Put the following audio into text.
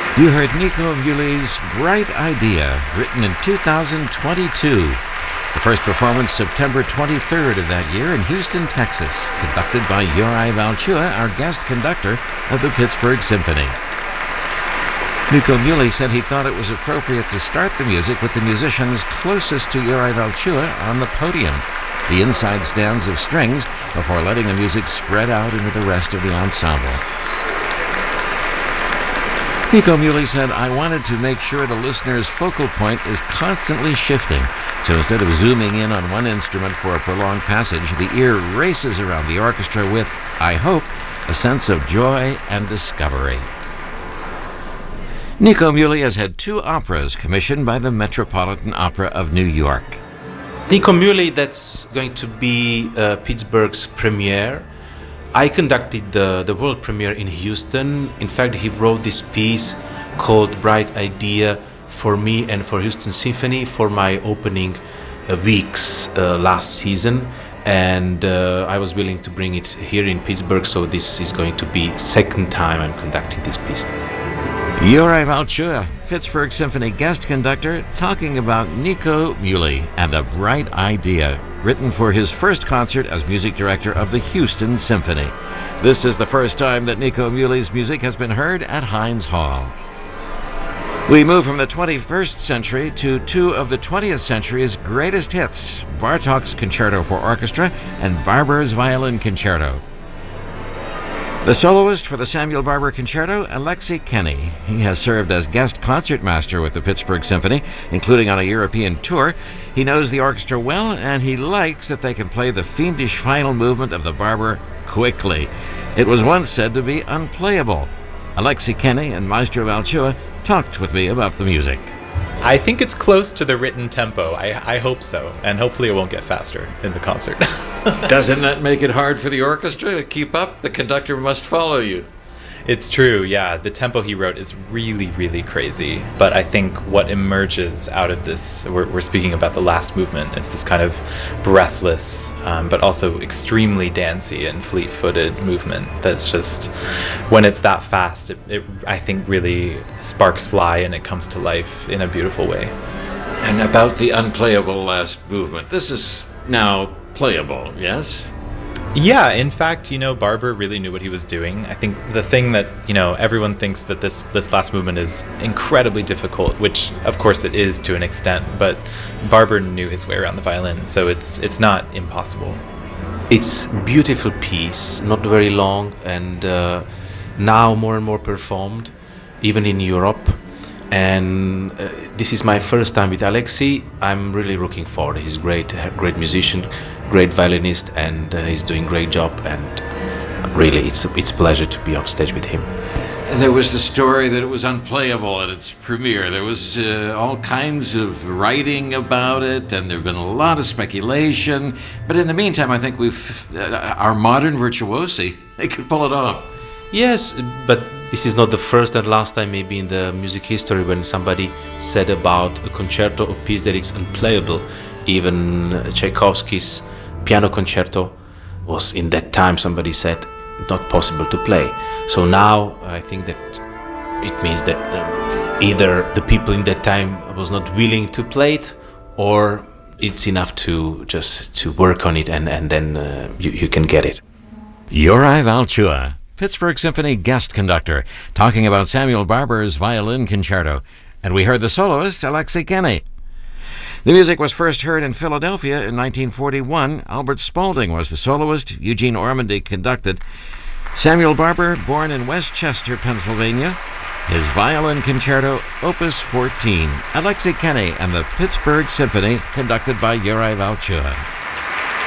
You heard Nico Muhly's Bright Idea, written in 2022. The first performance September 23rd of that year in Houston, Texas, conducted by Juraj Valchua, our guest conductor of the Pittsburgh Symphony. Nico Muhly said he thought it was appropriate to start the music with the musicians closest to Juraj Valchua on the podium, the inside stands of strings, before letting the music spread out into the rest of the ensemble. Nico Muhly said, "I wanted to make sure the listener's focal point is constantly shifting, so instead of zooming in on one instrument for a prolonged passage, the ear races around the orchestra with, I hope, a sense of joy and discovery." Nico Muhly has had 2 operas commissioned by the Metropolitan Opera of New York. Nico Muhly, that's going to be Pittsburgh's premiere. I conducted the world premiere in Houston. In fact, he wrote this piece called Bright Idea for me and for Houston Symphony for my opening weeks last season. And I was willing to bring it here in Pittsburgh, so this is going to be second time I'm conducting this piece. Juraj Valchua, Pittsburgh Symphony guest conductor, talking about Nico Muhly and A Bright Idea, written for his first concert as music director of the Houston Symphony. This is the first time that Nico Muhly's music has been heard at Heinz Hall. We move from the 21st century to 2 of the 20th century's greatest hits, Bartók's Concerto for Orchestra and Barber's Violin Concerto. The soloist for the Samuel Barber Concerto, Alexei Kenny. He has served as guest concertmaster with the Pittsburgh Symphony, including on a European tour. He knows the orchestra well, and he likes that they can play the fiendish final movement of the Barber quickly. It was once said to be unplayable. Alexei Kenny and Maestro Valchua talked with me about the music. I think it's close to the written tempo. I hope so, and hopefully it won't get faster in the concert. Doesn't that make it hard for the orchestra to keep up? The conductor must follow you. It's true, yeah. The tempo he wrote is really, really crazy. But I think what emerges out of this, we're speaking about the last movement, it's this kind of breathless, but also extremely dancey and fleet-footed movement that's just, when it's that fast, it I think really sparks fly and it comes to life in a beautiful way. And about the unplayable last movement, this is now playable, yes? Yeah, in fact, Barber really knew what he was doing. I think the thing that, everyone thinks that this last movement is incredibly difficult, which of course it is to an extent, but Barber knew his way around the violin, so it's not impossible. It's a beautiful piece, not very long, and now more and more performed, even in Europe. And this is my first time with Alexei. I'm really looking forward. He's great musician, great violinist, and he's doing a great job. And really, it's a pleasure to be on stage with him. There was the story that it was unplayable at its premiere. There was all kinds of writing about it, and there have been a lot of speculation. But in the meantime, I think our modern virtuosi, they could pull it off. Yes, but this is not the first and last time maybe in the music history when somebody said about a concerto, a piece that is unplayable. Even Tchaikovsky's piano concerto was in that time, somebody said, not possible to play. So now I think that it means that either the people in that time was not willing to play it, or it's enough to just to work on it and then you can get it. Juraj Valchua, Pittsburgh Symphony guest conductor, talking about Samuel Barber's Violin Concerto. And we heard the soloist, Alexei Kenny. The music was first heard in Philadelphia in 1941. Albert Spaulding was the soloist. Eugene Ormandy conducted. Samuel Barber, born in Westchester, Pennsylvania. His Violin Concerto, Opus 14. Alexei Kenny and the Pittsburgh Symphony, conducted by Juraj Valchua.